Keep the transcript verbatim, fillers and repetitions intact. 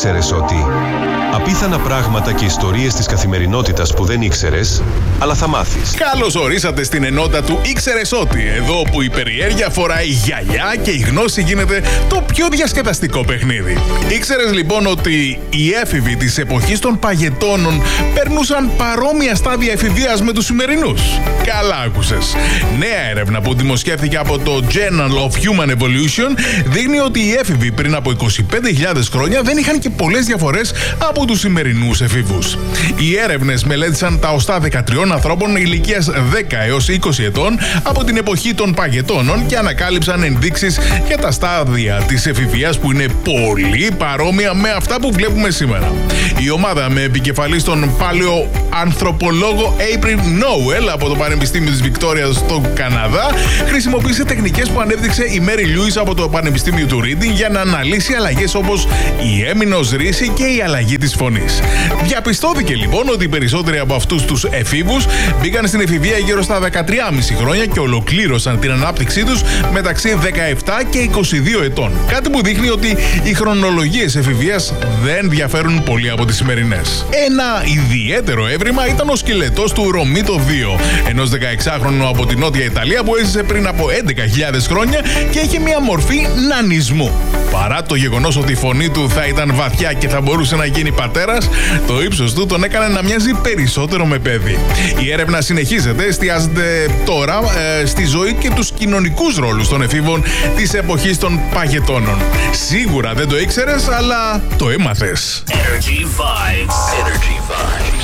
Ήξερες ότι απίθανα πράγματα και ιστορίες της καθημερινότητας που δεν ήξερες, αλλά θα μάθεις. Καλώς ορίσατε στην ενότητα του Ήξερες ότι, εδώ που η περιέργεια φοράει γυαλιά και η γνώση γίνεται το πιο διασκεδαστικό παιχνίδι. Ήξερες λοιπόν ότι οι έφηβοι της εποχής των παγετώνων περνούσαν παρόμοια στάδια εφηβείας με τους σημερινούς? Καλά άκουσες. Νέα έρευνα που δημοσιεύθηκε από το Journal of Human Evolution δείχνει ότι οι έφηβοι πριν από είκοσι πέντε χιλιάδες χρόνια δεν είχαν και πολλές διαφορές από τους σημερινούς εφήβους. Οι έρευνες μελέτησαν τα οστά δεκατριών ανθρώπων ηλικίας δέκα έως είκοσι ετών από την εποχή των παγετώνων και ανακάλυψαν ενδείξεις για τα στάδια της εφηβείας που είναι πολύ παρόμοια με αυτά που βλέπουμε σήμερα. Η ομάδα με επικεφαλής τον παλαιοανθρωπολόγο April Nowell από το Πανεπιστήμιο της Βικτόριας στο Καναδά χρησιμοποίησε τεχνικές που ανέπτυξε η Mary Lewis από το Πανεπιστήμιο του Reading για να αναλύσει αλλαγές όπως η έμεινος ρίση και η αλλαγή της φωνής. Διαπιστώθηκε λοιπόν ότι οι περισσότεροι από αυτούς τους εφήβους μπήκαν στην εφηβεία γύρω στα δεκατρία κόμμα πέντε χρόνια και ολοκλήρωσαν την ανάπτυξή τους μεταξύ δεκαεπτά και είκοσι δύο ετών. Κάτι που δείχνει ότι οι χρονολογίες εφηβείας δεν διαφέρουν πολύ από τις σημερινές. Ένα ιδιαίτερο έβριμα ήταν ο σκελετός του Ρομίτο δύο, ενός δεκαεξάχρονου από την Νότια Ιταλία που έζησε πριν από έντεκα χιλιάδες χρόνια και είχε μια μορφή νανισμού. Παρά το γεγονός ότι η φωνή του θα ήταν βαθιά και θα μπορούσε να γίνει πατέρας, το ύψος του τον έκανε να μοιάζει περισσότερο με παιδί. Η έρευνα συνεχίζεται, εστιάζεται τώρα ε, στη ζωή και τους κοινωνικούς ρόλους των εφήβων της εποχής των παγετώνων. Σίγουρα δεν το ήξερες, αλλά το έμαθες. Energy Vibes. Energy Vibes.